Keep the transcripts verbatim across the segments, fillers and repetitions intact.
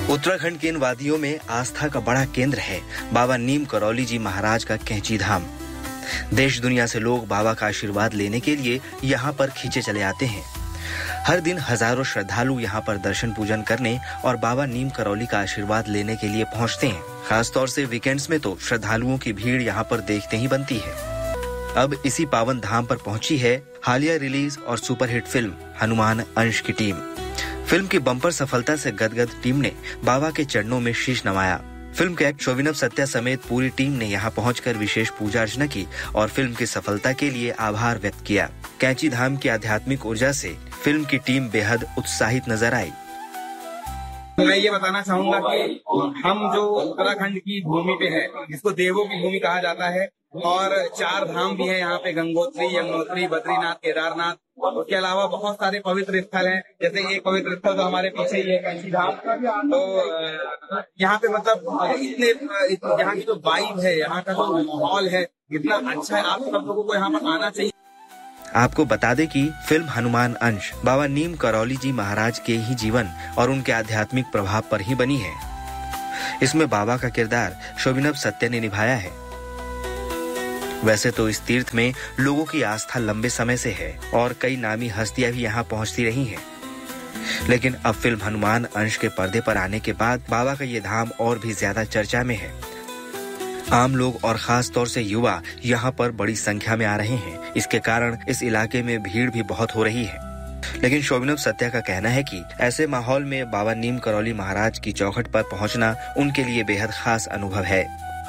उत्तराखंड के इन वादियों में आस्था का बड़ा केंद्र है बाबा नीम करौली जी महाराज का कैंची धाम। देश दुनिया से लोग बाबा का आशीर्वाद लेने के लिए यहाँ पर खींचे चले आते हैं। हर दिन हजारों श्रद्धालु यहाँ पर दर्शन पूजन करने और बाबा नीम करौली का आशीर्वाद लेने के लिए पहुँचते हैं। खासतौर से वीकेंड्स में तो श्रद्धालुओं की भीड़ यहाँ पर देखते ही बनती है। अब इसी पावन धाम पर पहुंची है हालिया रिलीज और सुपरहिट फिल्म हनुमान अंश की टीम। फिल्म की बम्पर सफलता से गदगद टीम ने बाबा के चरणों में शीश नवाया। फिल्म के एक्टर शोभिनव सत्या समेत पूरी टीम ने यहाँ पहुंचकर विशेष पूजा अर्चना की और फिल्म की सफलता के लिए आभार व्यक्त किया। कैंची धाम की आध्यात्मिक ऊर्जा से फिल्म की टीम बेहद उत्साहित नजर आई। मैं ये बताना चाहूंगा कि हम जो उत्तराखंड की भूमि पे है, जिसको देवों की भूमि कहा जाता है, और चार धाम भी है यहाँ पे, गंगोत्री, यमुनोत्री, बद्रीनाथ, केदारनाथ। उसके अलावा बहुत सारे पवित्र स्थल हैं, जैसे एक पवित्र स्थल तो हमारे पीछे ही है, कैंची धाम। तो यहाँ पे मतलब इतने यहाँ की जो वाइब है, यहाँ का जो माहौल है, इतना अच्छा है। आप सब लोगों को यहाँ पर आना चाहिए। आपको बता दें कि फिल्म हनुमान अंश बाबा नीम करौली जी महाराज के ही जीवन और उनके आध्यात्मिक प्रभाव पर ही बनी है। इसमें बाबा का किरदार शोभिनव सत्या ने निभाया है। वैसे तो इस तीर्थ में लोगों की आस्था लंबे समय से है और कई नामी हस्तियां भी यहाँ पहुँचती रही हैं। लेकिन अब फिल्म हनुमान अंश के पर्दे पर आने के बाद बाबा का ये धाम और भी ज्यादा चर्चा में है। आम लोग और खास तौर से युवा यहाँ पर बड़ी संख्या में आ रहे हैं। इसके कारण इस इलाके में भीड़ भी बहुत हो रही है। लेकिन शोभिनव सत्या का कहना है कि ऐसे माहौल में बाबा नीम करौली महाराज की चौखट पर पहुँचना उनके लिए बेहद खास अनुभव है।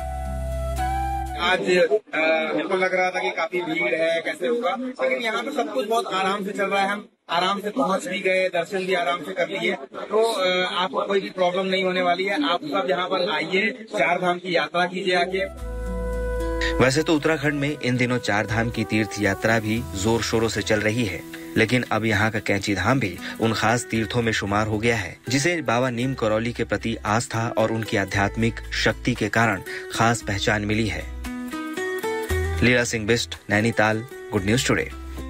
आज मेरे को लग रहा था कि काफी भीड़ है, कैसे होगा, लेकिन यहाँ पे सब कुछ बहुत आराम से चल रहा है। हम आराम से पहुँच भी गए, दर्शन भी आराम से कर लिए, तो आपको कोई भी प्रॉब्लम नहीं होने वाली है। आप सब यहाँ पर आइए, चार धाम की यात्रा कीजिए आके। वैसे तो उत्तराखंड में इन दिनों चार धाम की तीर्थ यात्रा भी जोर शोरों से चल रही है, लेकिन अब यहाँ का कैंची धाम भी उन खास तीर्थों में शुमार हो गया है, जिसे बाबा नीम करौली के प्रति आस्था और उनकी आध्यात्मिक शक्ति के कारण खास पहचान मिली है। लीला Singh Bisht, Nainital, good news today.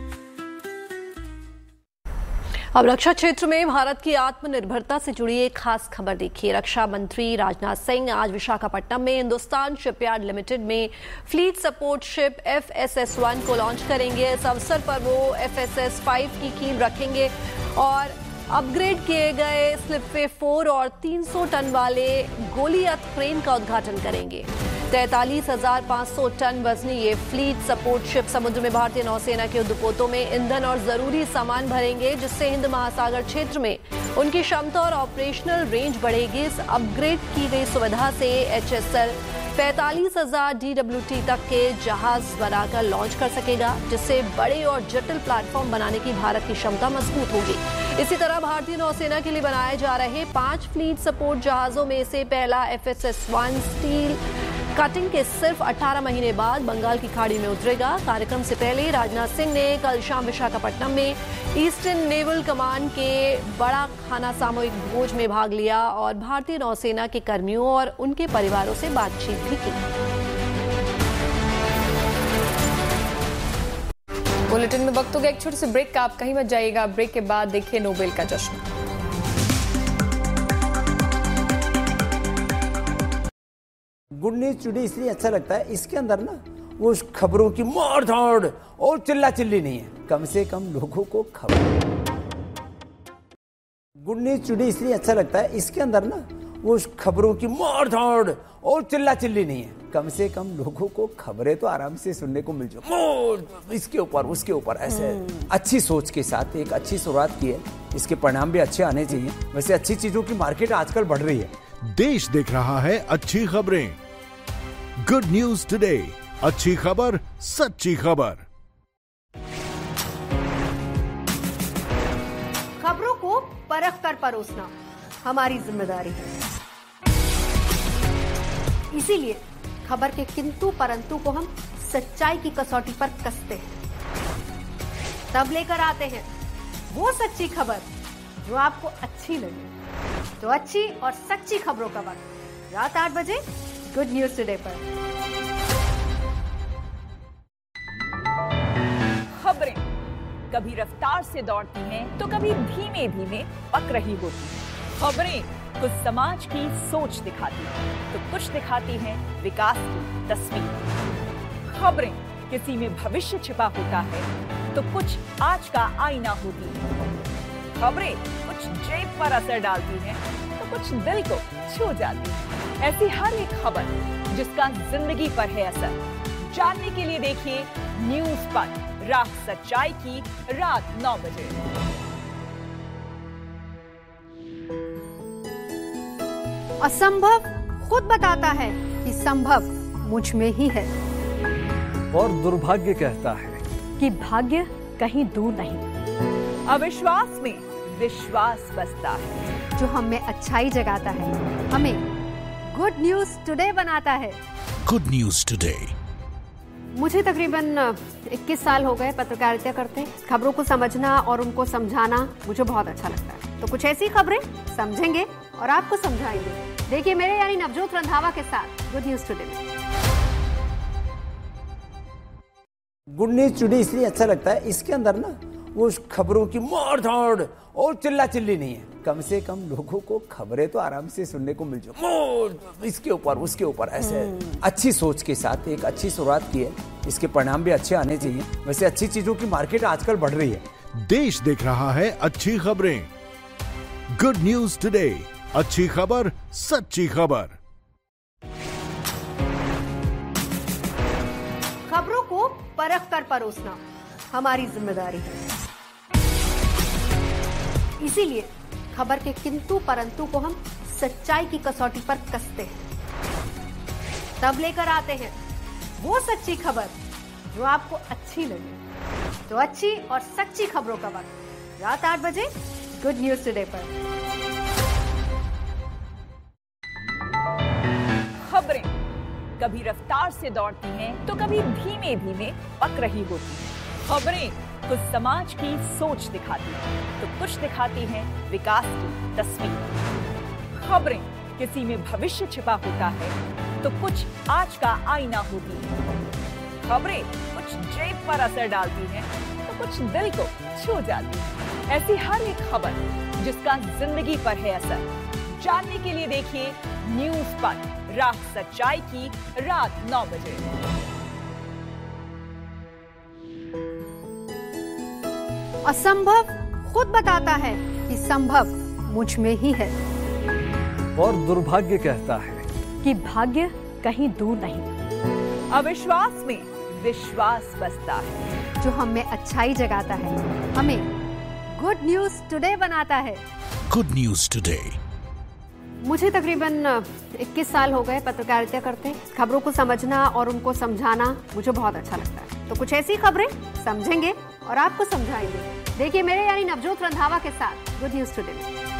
अब रक्षा क्षेत्र में भारत की आत्मनिर्भरता से जुड़ी एक खास खबर देखिए। रक्षा मंत्री राजनाथ सिंह आज विशाखापट्टनम में हिंदुस्तान शिपयार्ड लिमिटेड में fleet support ship F S S one को लॉन्च करेंगे। इस अवसर पर वो एफ एस एस फाइव की कील रखेंगे और अपग्रेड किए गए स्लिपवे फोर और तीन सौ टन वाले गोलियत क्रेन का उद्घाटन करेंगे। तैंतालीस हजार पाँच सौ टन वजनी ये फ्लीट सपोर्ट शिप समुद्र में भारतीय नौसेना के युद्धपोतों में ईंधन और जरूरी सामान भरेंगे, जिससे हिंद महासागर क्षेत्र में उनकी क्षमता और ऑपरेशनल रेंज बढ़ेगी। इस अपग्रेड की गई सुविधा से एच एस एल पैंतालीस हजार डी डब्ल्यू टी तक के जहाज बनाकर लॉन्च कर सकेगा, जिससे बड़े और जटिल प्लेटफॉर्म बनाने की भारत की क्षमता मजबूत होगी। इसी तरह भारतीय नौसेना के लिए बनाए जा रहे पांच फ्लीट सपोर्ट जहाजों में से पहला F S S one steel cutting के सिर्फ अठारह महीने बाद बंगाल की खाड़ी में उतरेगा। कार्यक्रम से पहले राजनाथ सिंह ने कल शाम विशाखापट्टनम में ईस्टर्न नेवल कमांड के बड़ा खाना सामूहिक भोज में भाग लिया और भारतीय नौसेना के कर्मियों और उनके परिवारों से बातचीत भी की। बुलेटिन में वक्त हो गया एक छोटे से ब्रेक का, आप कहीं मत जाइएगा। ब्रेक के बाद देखिए नोबेल का जश्न। गुड न्यूज टुडे इसलिए अच्छा लगता है, इसके अंदर ना वो खबरों की मार धाड़ और चिल्ला चिल्ली नहीं है, कम से कम लोगों को खबर। गुड न्यूज टुडे इसलिए अच्छा लगता है, इसके अंदर ना वो खबरों की मार धाड़ और चिल्ला चिल्ली नहीं है, कम से कम लोगों को खबरें तो आराम से सुनने को मिल जाए, इसके ऊपर उसके ऊपर ऐसे अच्छी सोच के साथ एक अच्छी शुरुआत की है। इसके परिणाम भी अच्छे आने चाहिए। वैसे अच्छी चीजों की मार्केट आजकल बढ़ रही है। देश देख रहा है अच्छी खबरें। गुड न्यूज टुडे, अच्छी खबर, सच्ची खबर। खबरों को परख कर परोसना हमारी जिम्मेदारी है। इसीलिए खबर के किंतु परंतु को हम सच्चाई की कसौटी पर कसते हैं, तब लेकर आते हैं वो सच्ची खबर जो आपको अच्छी लगे। तो अच्छी और सच्ची खबरों का वक्त रात आठ बजे गुड न्यूज टुडे पर। खबरें कभी रफ्तार से दौड़ती हैं तो कभी धीमे धीमे पक रही होती हैं। खबरें कुछ समाज की सोच दिखाती है तो कुछ दिखाती है विकास की तस्वीर। खबरें किसी में भविष्य छिपा होता है तो कुछ आज का आईना होती है। खबरें कुछ जेब पर असर डालती हैं तो कुछ दिल को छू जाती है। ऐसी हर एक खबर जिसका जिंदगी पर है असर, जानने के लिए देखिए न्यूज़ पर राह सच्चाई की रात नौ बजे। असंभव खुद बताता है कि संभव मुझ में ही है, और दुर्भाग्य कहता है कि भाग्य कहीं दूर नहीं। अविश्वास में विश्वास बसता है, जो हम में अच्छाई जगाता है, हमें गुड न्यूज टुडे बनाता है। Good news today. मुझे तकरीबन इक्कीस साल हो गए पत्रकारिता करते। खबरों को समझना और उनको समझाना मुझे बहुत अच्छा लगता है। तो कुछ ऐसी खबरें समझेंगे और आपको समझाएंगे। देखिए मेरे यानी नवजोत रंधावा के साथ गुड न्यूज टुडे में। गुड न्यूज टुडे इसलिए अच्छा लगता है, इसके अंदर ना वो खबरों की मार धाड़ और चिल्ला चिल्ली नहीं है। कम से कम लोगों को खबरें तो आराम से सुनने को मिल जाए, इसके ऊपर उसके ऊपर ऐसे अच्छी सोच के साथ एक अच्छी शुरुआत की है। इसके परिणाम भी अच्छे आने चाहिए। वैसे अच्छी चीजों की मार्केट आजकल बढ़ रही है। देश देख रहा है अच्छी खबरें। गुड न्यूज टुडे, अच्छी खबर सच्ची खबर। खबरों को परख कर परोसना हमारी जिम्मेदारी है। इसीलिए खबर के किंतु परंतु को हम सच्चाई की कसौटी पर कसते हैं, तब लेकर आते हैं वो सच्ची खबर जो आपको अच्छी लगे। तो अच्छी और सच्ची खबरों का वक्त रात आठ बजे गुड न्यूज टुडे पर। खबरें कभी रफ्तार से दौड़ती हैं तो कभी धीमे धीमे पक रही होती हैं। खबरें कुछ समाज की सोच दिखाती है तो कुछ दिखाती है विकास की तस्वीर। खबरें किसी में भविष्य छिपा होता है तो कुछ आज का आईना होती है। खबरें कुछ जेब पर असर डालती हैं तो कुछ दिल को छू जाती है। ऐसी हर एक खबर जिसका जिंदगी पर है असर, जानने के लिए देखिए न्यूज़ पर राह सच्चाई की रात नौ बजे। असंभव खुद बताता है कि संभव मुझ में ही है, और दुर्भाग्य कहता है कि भाग्य कहीं दूर नहीं। अविश्वास में विश्वास बसता है, जो हम में अच्छाई जगाता है, हमें गुड न्यूज टुडे बनाता है। Good news today. मुझे तकरीबन इक्कीस साल हो गए पत्रकारिता करते। खबरों को समझना और उनको समझाना मुझे बहुत अच्छा लगता है। तो कुछ ऐसी खबरें समझेंगे और आपको समझाएंगे। देखिए मेरे यानी नवजोत रंधावा के साथ गुड न्यूज टुडे में।